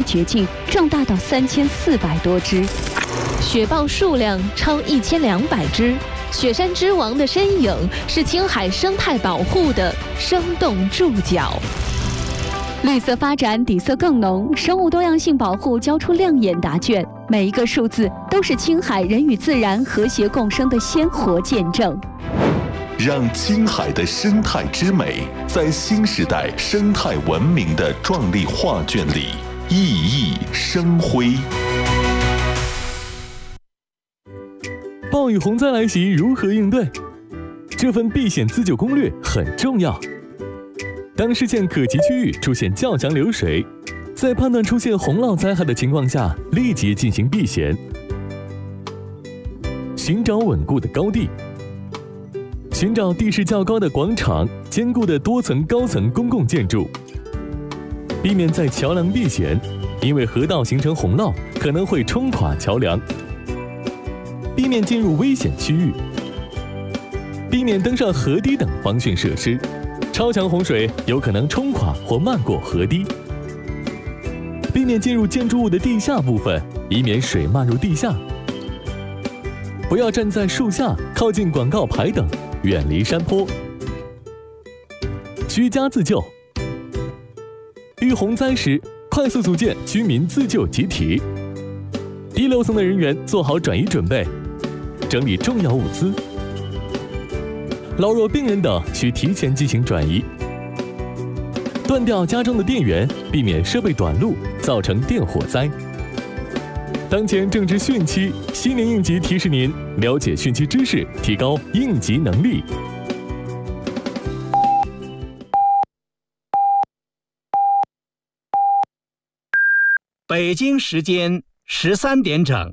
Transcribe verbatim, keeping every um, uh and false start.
掘径壮大到三千四百多只， 雪豹数量超一千两百只。雪山之王的身影是青海生态保护的生动注脚。 绿色发展底色更浓，生物多样性保护交出亮眼答卷，每一个数字都是青海人与自然和谐共生的鲜活见证。 让青海的生态之美在新时代生态文明的壮丽画卷里熠熠生辉。 暴雨洪灾来袭如何应对？这份避险自救攻略很重要。当视线可及区域出现较强流水，在判断出现洪涝灾害的情况下，立即进行避险。寻找稳固的高地，寻找地势较高的广场、坚固的多层高层公共建筑，避免在桥梁避险，因为河道形成洪涝可能会冲垮桥梁。避免进入危险区域，避免登上河堤等防汛设施，超强洪水有可能冲垮或漫过河堤。避免进入建筑物的地下部分，以免水漫入地下。不要站在树下、靠近广告牌等，远离山坡。居家自救，遇洪灾时，快速组建居民自救集体。低楼层的人员做好转移准备，整理重要物资。老弱病人等需提前进行转移。断掉家中的电源，避免设备短路，造成电火灾。当前正值汛期，新年应急提示您了解汛期知识，提高应急能力。 北京时间十三点整。